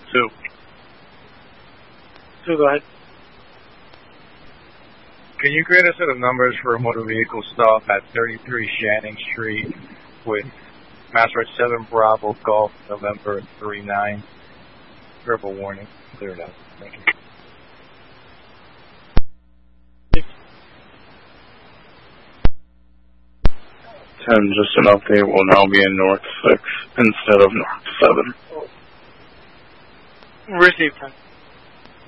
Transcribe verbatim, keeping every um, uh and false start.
Two. Two, go ahead. Can you create a set of numbers for a motor vehicle stop at thirty-three Shannon Street with Master seven Bravo Golf November three nine? Verbal warning. Clear it out. Thank you. ten, just an update, will now be in North six instead of North seven. Received, ten.